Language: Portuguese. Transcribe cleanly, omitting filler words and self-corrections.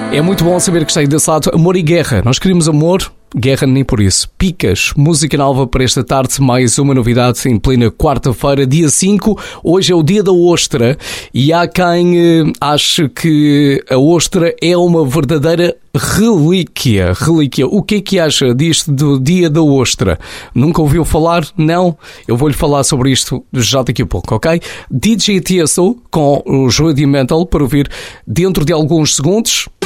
É muito bom saber que está aí desse lado. Amor e guerra. Nós queríamos amor, guerra nem por isso. Picas, música nova para esta tarde. Mais uma novidade em plena quarta-feira, dia 5. Hoje é o dia da ostra e há quem ache que a ostra é uma verdadeira relíquia. O que é que acha disto do dia da ostra? Nunca ouviu falar? Não? Eu vou-lhe falar sobre isto já daqui a pouco, ok? DJ Tiesto com o Rudimental para ouvir dentro de alguns segundos.